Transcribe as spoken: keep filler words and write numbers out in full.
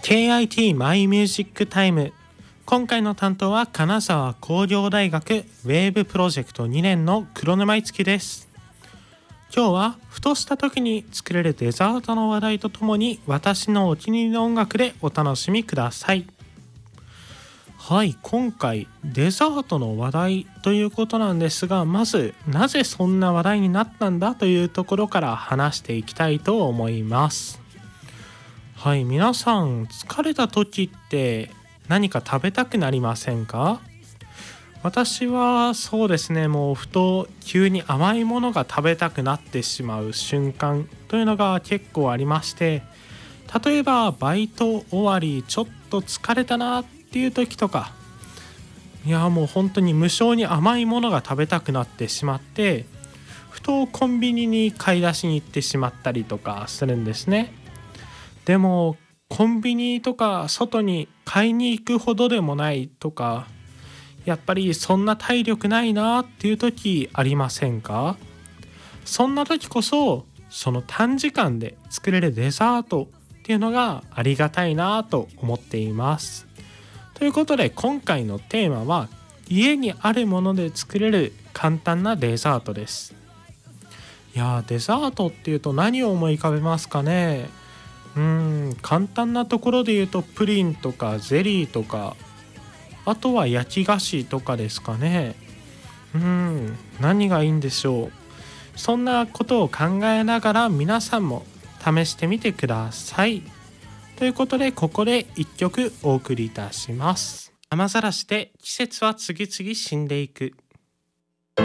ケーアイティー マイミュージックタイム。今回の担当は金沢工業大学ウェーブプロジェクトにねんの黒沼いつきです。今日はふとした時に作れるデザートの話題とともに私のお気に入りの音楽でお楽しみください。はい、今回デザートの話題ということなんですが、まずなぜそんな話題になったんだというところから話していきたいと思います。はい、皆さん疲れた時って何か食べたくなりませんか？私はそうですね、もうふと急に甘いものが食べたくなってしまう瞬間というのが結構ありまして、例えばバイト終わりちょっと疲れたなっていう時とか、いやもう本当に無性に甘いものが食べたくなってしまって、ふとコンビニに買い出しに行ってしまったりとかするんですね。でもコンビニとか外に買いに行くほどでもないとか、やっぱりそんな体力ないなっていう時ありませんか？そんな時こそその短時間で作れるデザートっていうのがありがたいなと思っています。ということで今回のテーマは家にあるもので作れる簡単なデザートです。いやー、デザートっていうと何を思い浮かべますかね？うーん簡単なところで言うとプリンとかゼリーとか、あとは焼き菓子とかですかね。うーん何がいいんでしょう。そんなことを考えながら皆さんも試してみてください。ということでここでいっきょくお送りいたします。雨ざらしで季節は次々死んでいく。